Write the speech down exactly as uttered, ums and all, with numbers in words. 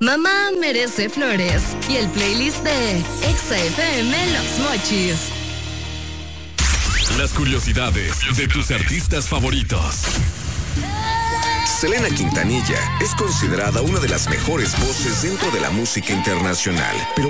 Mamá merece flores y el playlist de Exa F M Los Mochis. Las curiosidades de tus artistas favoritos. Selena Quintanilla es considerada una de las mejores voces dentro de la música internacional, pero